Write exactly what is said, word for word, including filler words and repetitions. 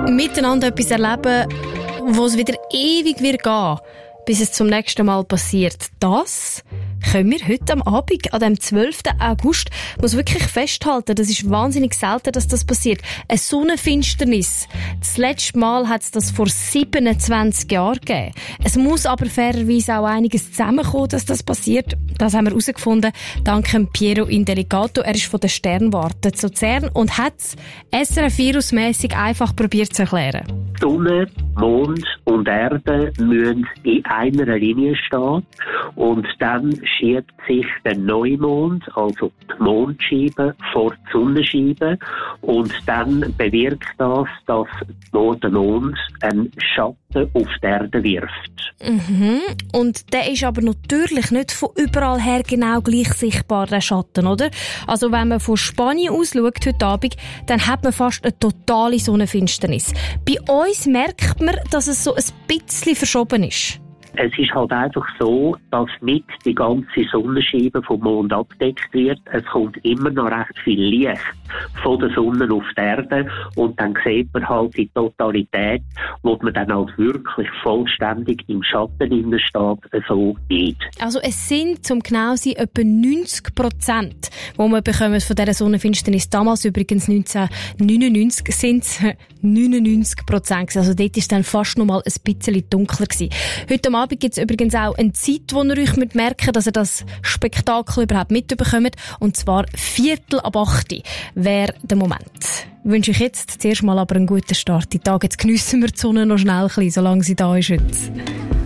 miteinander etwas erleben, wo es wieder ewig wird gehen, bis es zum nächsten Mal passiert. Das können wir heute am Abend, an dem zwölften August, muss wirklich festhalten, das ist wahnsinnig selten, dass das passiert. Eine Sonnenfinsternis. Das letzte Mal hat es das vor siebenundzwanzig Jahren gegeben. Es muss aber fairerweise auch einiges zusammenkommen, dass das passiert. Das haben wir herausgefunden, dank Piero Indelicato. Er ist von der Sternwarte zu Luzern und hat es S R F-Virusmässig einfach probiert zu erklären. Sonne, Mond und Erde müssen in einer Linie stehen und dann schiebt sich der Neumond, also die Mondscheibe, vor die Sonnenscheibe und dann bewirkt das, dass der Mond einen Schatten auf die Erde wirft. Mhm. Und der ist aber natürlich nicht von überall her genau gleich sichtbar, der Schatten, oder? Also wenn man von Spanien aus schaut heute Abend, dann hat man fast eine totale Sonnenfinsternis. Bei uns merkt man, dass es so ein bisschen verschoben ist. Es ist halt einfach so, dass nicht die ganze Sonnenscheibe vom Mond abgedeckt wird. Es kommt immer noch recht viel Licht von der Sonne auf die Erde und dann sieht man halt die Totalität, wo man dann halt wirklich vollständig im Schatten steht, so geht. Also es sind, zum genau sein, etwa neunzig Prozent, die wir bekommen von dieser Sonnenfinsternis. Damals übrigens neunzehnhundertneunundneunzig sind es neunundneunzig Prozent. Also dort war es dann fast noch mal ein bisschen dunkler gewesen. Heute am Abend gibt es übrigens auch eine Zeit, wo ihr euch merken müsst, dass ihr das Spektakel überhaupt mitbekommt. Und zwar Viertel ab acht wäre der Moment. Ich wünsche euch jetzt zuerst mal aber einen guten Start in den Tag. Jetzt geniessen wir die Sonne noch schnell ein bisschen, solange sie da ist heute.